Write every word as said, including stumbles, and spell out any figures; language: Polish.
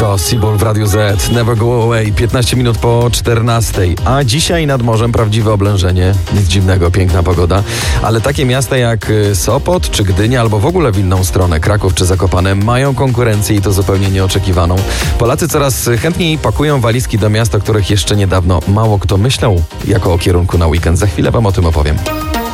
To Seabull w Radiu Z, Never Go Away, piętnaście minut po czternastej. A dzisiaj nad morzem prawdziwe oblężenie. Nic dziwnego, piękna pogoda. Ale takie miasta jak Sopot czy Gdynia, albo w ogóle w inną stronę, Kraków czy Zakopane, mają konkurencję i to zupełnie nieoczekiwaną. Polacy coraz chętniej pakują walizki do miast, o których jeszcze niedawno mało kto myślał jako o kierunku na weekend. Za chwilę wam o tym opowiem.